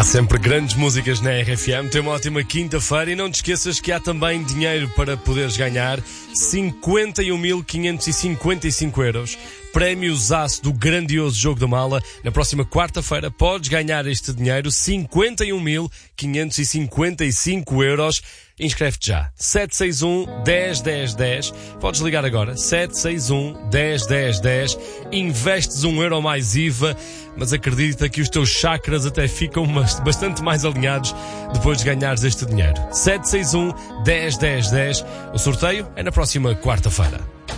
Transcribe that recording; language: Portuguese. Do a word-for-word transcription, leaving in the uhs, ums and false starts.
Há sempre grandes músicas na R F M. Tem uma ótima quinta-feira e não te esqueças que há também dinheiro para poderes ganhar. cinquenta e um mil quinhentos e cinquenta e cinco euros. Prémio-zaço do grandioso Jogo da Mala. Na próxima quarta-feira podes ganhar este dinheiro, cinquenta e um mil quinhentos e cinquenta e cinco euros. Inscreve-te já. sete seis um, um zero, um zero, um zero. Podes ligar agora. sete seis um, um zero, um zero, um zero. Investes um euro mais I V A, mas acredita que os teus chakras até ficam bastante mais alinhados depois de ganhares este dinheiro. sete seis um, um zero, um zero, um zero. O sorteio é na próxima quarta-feira.